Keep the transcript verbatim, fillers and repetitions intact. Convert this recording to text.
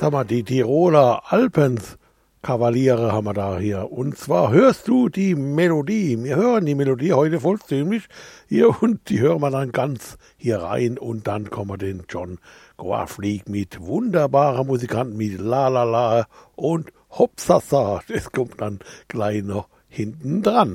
Sag mal, die Tiroler Alpenkavaliere haben wir da hier. Und zwar hörst du die Melodie. Wir hören die Melodie heute vollständig hier und die hören wir dann ganz hier rein. Und dann kommen wir den John Quafleek mit wunderbarer Musikanten mit La La La und Hopsasa. Das kommt dann gleich noch hinten dran.